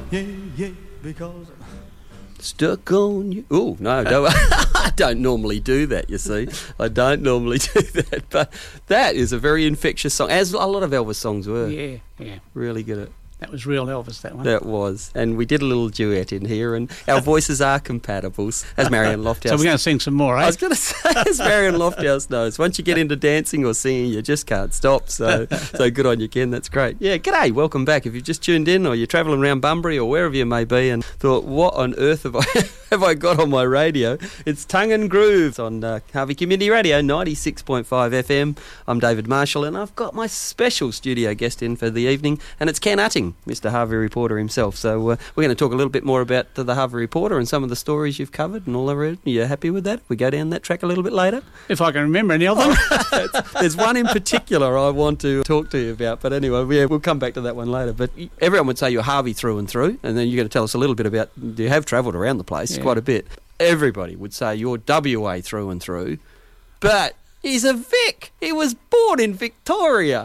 yeah, because... Stuck on you. Oh, no, I don't normally do that, you see. I don't normally do that. But that is a very infectious song, as a lot of Elvis songs were. Yeah. Really good at it. That was real Elvis, that one. That was. And we did a little duet in here, and our voices are compatible, as Marion Lofthouse. So we're going to sing some more, eh? I was going to say, as Marion Lofthouse knows, once you get into dancing or singing, you just can't stop. So good on you, Ken. That's great. Yeah, g'day. Welcome back. If you've just tuned in or you're travelling around Bunbury or wherever you may be and thought, what on earth have I got on my radio? It's Tongue and Groove on Harvey Community Radio, 96.5 FM. I'm David Marshall, and I've got my special studio guest in for the evening, and it's Ken Utting, Mr. Harvey Reporter himself. So we're going to talk a little bit more about the Harvey Reporter and some of the stories you've covered and all over it. Are you happy with that? We go down that track a little bit later? If I can remember any of them. There's one in particular I want to talk to you about, but anyway, we'll come back to that one later. But everyone would say you're Harvey through and through, and then you're going to tell us a little bit about, you have travelled around the place quite a bit. Everybody would say you're WA through and through, but he's a Vic. He was born in Victoria.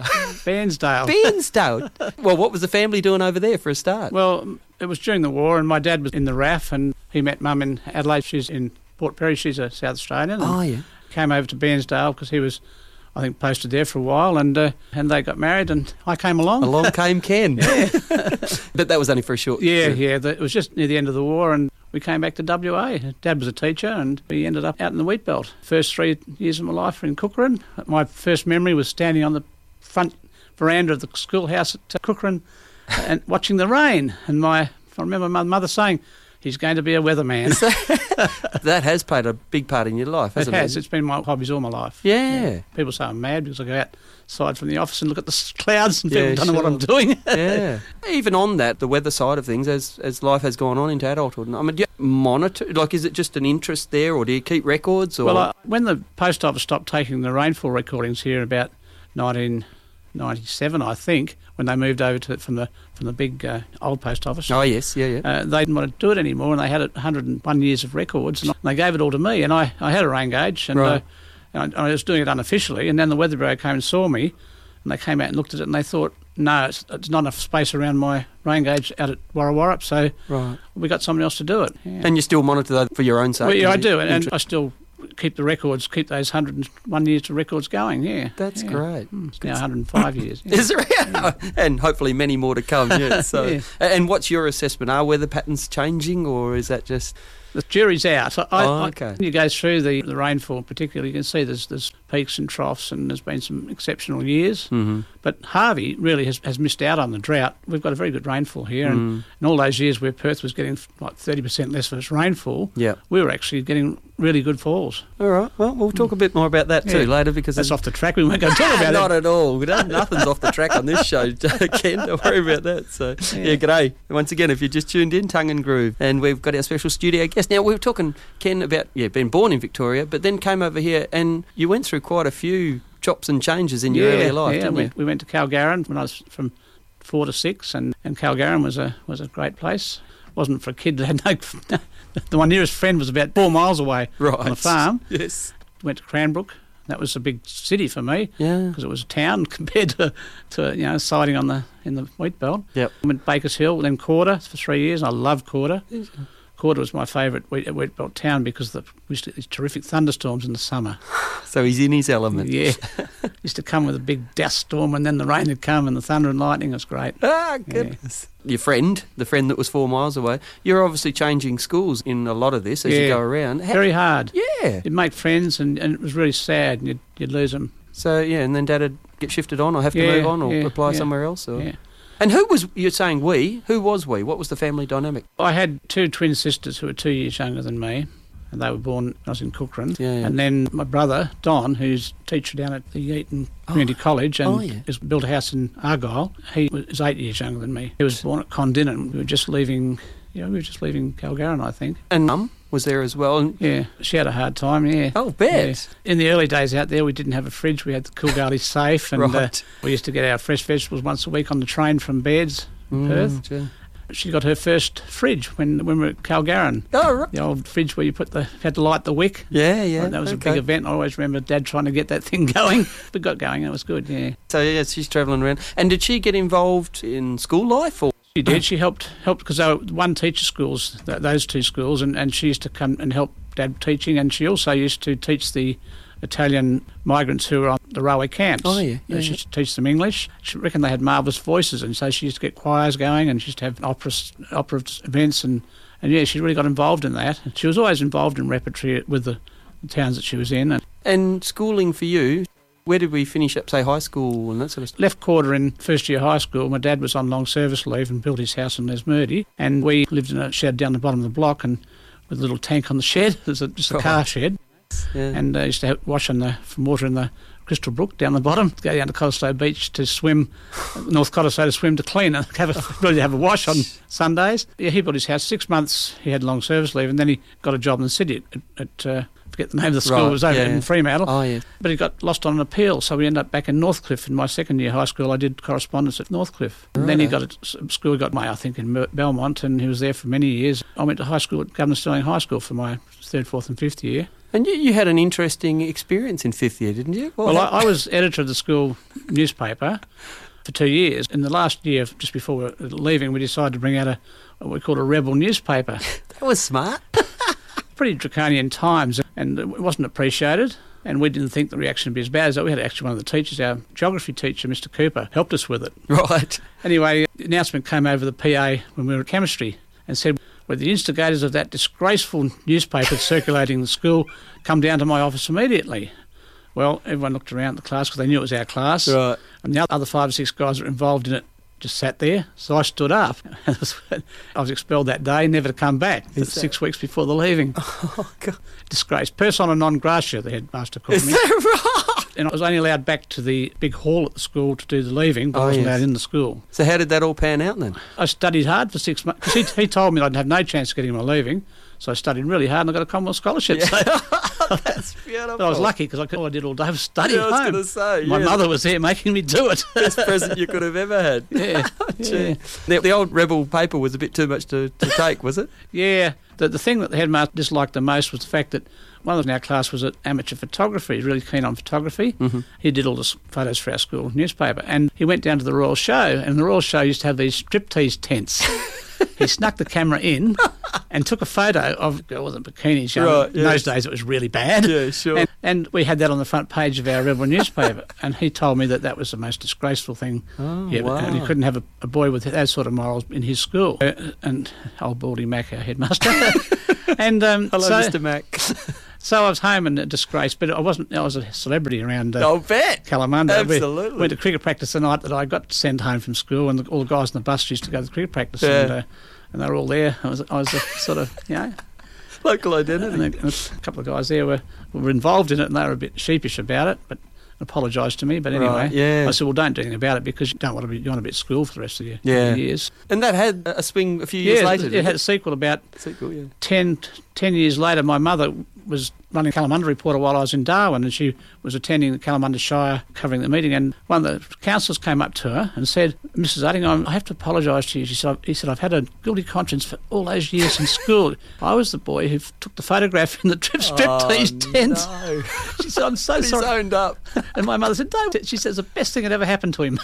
Bairnsdale. Well, what was the family doing over there for a start? Well, it was during the war, and my dad was in the RAF, and he met Mum in Adelaide. She's in Port Perry. She's a South Australian. Oh, yeah. Came over to Bairnsdale because he was, I think, posted there for a while, and they got married, and I came along. Along came Ken. Yeah. But that was only for a short... Yeah. It was just near the end of the war, and we came back to WA. Dad was a teacher, and we ended up out in the wheat belt. First 3 years of my life were in Cookeran. My first memory was standing on the front veranda of the schoolhouse at Cookeran and watching the rain. And I remember my mother saying, he's going to be a weatherman. That has played a big part in your life, hasn't it? It has. It's been my hobbies all my life. Yeah. People say I'm mad because I go outside from the office and look at the clouds and people don't know what I'm doing. Yeah. Even on that, the weather side of things, as life has gone on into adulthood, I mean, do you monitor, like, is it just an interest there, or do you keep records? Or? Well, when the post office stopped taking the rainfall recordings here about 1997, I think, when they moved over from the big old post office. Oh, yes, yeah. They didn't want to do it anymore, and they had 101 years of records, and they gave it all to me, and I had a rain gauge, and I was doing it unofficially, and then the Weather Bureau came and saw me, and they came out and looked at it, and they thought, no, it's not enough space around my rain gauge out at Warrawarrup, so we got someone else to do it. Yeah. And you still monitor that for your own sake? Well, yeah, I do, and I still keep the records, keep those 101 years of records going, That's great. It's now 105 years. Yeah. Is it? Yeah. And hopefully many more to come, So, And what's your assessment? Are weather patterns changing, or is that just... The jury's out. Okay. When you go through the rainfall particularly, you can see there's peaks and troughs, and there's been some exceptional years. Mm-hmm. But Harvey really has missed out on the drought. We've got a very good rainfall here, and in all those years where Perth was getting like 30% less of its rainfall, we were actually getting really good falls. All right. Well, we'll talk a bit more about that too later, because that's off the track. We won't go talk about it. Not at all. Nothing's off the track on this show, Ken. Don't worry about that. So, g'day. Once again, if you just tuned in, Tongue and Groove, and we've got our special studio guest. Now, we were talking, Ken, about being born in Victoria, but then came over here, and you went through quite a few chops and changes in your earlier life, didn't you? We went to Calgaran when I was from 4 to 6, and Calgaran was a great place. Wasn't for a kid that had my nearest friend was about 4 miles away on a farm. Yes. Went to Cranbrook. That was a big city for me, because it was a town compared to siding in the wheat belt. Yep. Went to Bakers Hill, then Corder for 3 years. I loved Corder. Corder was my favourite wheat belt town because we used to get these terrific thunderstorms in the summer. So he's in his element. Yeah. Used to come with a big dust storm, and then the rain would come and the thunder and lightning. It was great. Ah, goodness. Yeah. Your friend, the friend that was 4 miles away, you're obviously changing schools in a lot of this as you go around. Very hard. Yeah. You'd make friends, and it was really sad, and you'd lose them. So, and then Dad would get shifted on or have to move on or apply somewhere else? Or? Yeah. And you're saying who was we? What was the family dynamic? I had 2 twin sisters who were 2 years younger than me, and they were born when I was in Cookeran. Yeah. And then my brother, Don, who's a teacher down at the Eton Community College and has built a house in Argyle, he was 8 years younger than me. He was born at Condinnon. We were just leaving Calgaran, I think. And Mum was there as well? Yeah, she had a hard time, Oh, bet. Yeah. In the early days out there, we didn't have a fridge. We had the Coolgardie safe, and we used to get our fresh vegetables once a week on the train from Baird's in Perth. Sure. She got her first fridge when we were at Calgaran. Oh, right. The old fridge where you had to light the wick. Yeah. That was a big event. I always remember Dad trying to get that thing going. But got going, and it was good, So, she's travelling around. And did she get involved in school life? Or? She did. She helped because they were one teacher schools, those two schools, and she used to come and help Dad teaching, and she also used to teach the Italian migrants who were on the railway camps. Oh, yeah. She used to teach them English. She reckoned they had marvellous voices, and so she used to get choirs going, and she used to have opera events, and yeah, she really got involved in that. She was always involved in repertory with the towns that she was in. And schooling for you, where did we finish up, say, high school and that sort of stuff? Left quarter in first year high school. My dad was on long service leave and built his house in Lesmurdie, and we lived in a shed down the bottom of the block, and with a little tank on the shed. There's just a car shed. Yeah. And I used to wash some water in the Crystal Brook down the bottom, go down to Cottesloe Beach to swim, North Cottesloe to swim to clean and really have a wash on Sundays. Yeah, he built his house. 6 months he had long service leave, and then he got a job in the city at forget the name of the school, it was over in Fremantle. Oh, yeah. But he got lost on an appeal, so we ended up back in Northcliffe. In my second year high school, I did correspondence at Northcliffe. And then he got a school, he got I think, in Belmont, and he was there for many years. I went to high school at Governor Stirling High School for my third, fourth and fifth year. And you had an interesting experience in fifth year, didn't you? Well, I was editor of the school newspaper for 2 years. In the last year, just before we were leaving, we decided to bring out what we called a rebel newspaper. That was smart. Pretty draconian times, and it wasn't appreciated, and we didn't think the reaction would be as bad as that. We had actually one of the teachers, our geography teacher, Mr. Cooper, helped us with it. Right. Anyway, the announcement came over the PA when we were at chemistry and said, "With the instigators of that disgraceful newspaper circulating the school, come down to my office immediately." Well, everyone looked around the class because they knew it was our class. Right. And the other 5 or 6 guys that were involved in it just sat there. So I stood up. I was expelled that day, never to come back. 6 weeks before the leaving. Oh, God. Disgrace. Persona non grata, the headmaster called me. Is that right? And I was only allowed back to the big hall at the school to do the leaving, but I wasn't allowed in the school. So how did that all pan out then? I studied hard for 6 months. Because he told me I'd have no chance of getting my leaving. So I studied really hard and I got a Commonwealth scholarship. Yeah. That's beautiful. But I was lucky because all I did all day was study I was at home. going to say. My mother was there making me do it. Best present you could have ever had. Yeah. Yeah. The old rebel paper was a bit too much to take, was it? Yeah. The thing that the headmaster disliked the most was the fact that one of our class was at amateur photography. He was really keen on photography. Mm-hmm. He did all the photos for our school newspaper. And he went down to the Royal Show, and the Royal Show used to have these striptease tents. He snuck the camera in and took a photo of a girl with a bikini. Right, in those days it was really bad. Yeah, sure. And we had that on the front page of our Rebel newspaper. And he told me that was the most disgraceful thing. Oh, wow. And he couldn't have a boy with those sort of morals in his school. And old Baldy Mac, our headmaster. And hello, Mr. Mac. So I was home in a disgrace, but I wasn't. I was a celebrity around I'll bet. Kalamunda. Absolutely. We went to cricket practice the night that I got sent home from school, and all the guys in the bus used to go to the cricket practice, and they were all there. I was a sort of, local identity. And a couple of guys there were involved in it, and they were a bit sheepish about it, but apologised to me. But anyway, I said, well, don't do anything about it because you want to be at school for the rest of your years. And that had a swing a few years later. It had a sequel about 10 years later. My mother was running Kalamunda Reporter while I was in Darwin, and she was attending the Kalamunda Shire covering the meeting, and one of the councillors came up to her and said, "Mrs. Utting, I have to apologise to you." He said, "I've had a guilty conscience for all those years in school. I was the boy who took the photograph in the striptease tent." No. She said, "I'm so sorry." He's owned up. And my mother said, "Don't." She says, "The best thing that ever happened to him."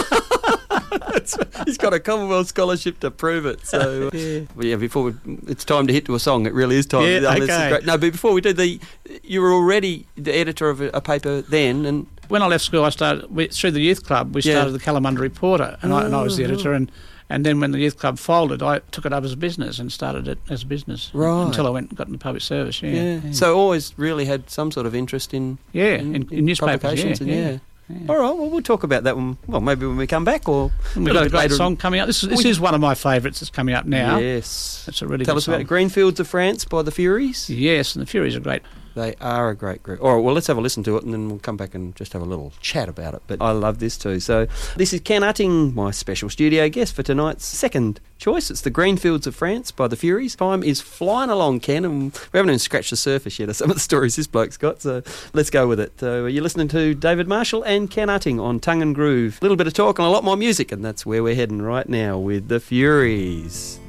He's got a Commonwealth scholarship to prove it. So, before it's time to hit to a song. It really is time. Yeah, okay. No, but before we do, you were already the editor of a paper then, and when I left school, I started through the youth club. We started the Kalamunda Reporter, and I was the editor. And then when the youth club folded, I took it up as a business and started it as a business until I went and got into public service. Yeah. So always really had some sort of interest in newspapers. Publications. Yeah. All right, well, we'll talk about that one. Well, maybe when we come back, or we've got a great song coming up. This is one of my favourites that's coming up now. Yes, it's a really Tell good us song. About Greenfields of France by the Furies. Yes, and the Furies are great. They are a great group. All right, well, let's have a listen to it, and then we'll come back and just have a little chat about it. But I love this too. So this is Ken Utting, my special studio guest for tonight's second choice. It's the Greenfields of France by the Furies. Time is flying along, Ken, and we haven't even scratched the surface yet of some of the stories this bloke's got, so let's go with it. So you're listening to David Marshall and Ken Utting on Tongue and Groove. A little bit of talk and a lot more music, and that's where we're heading right now with the Furies.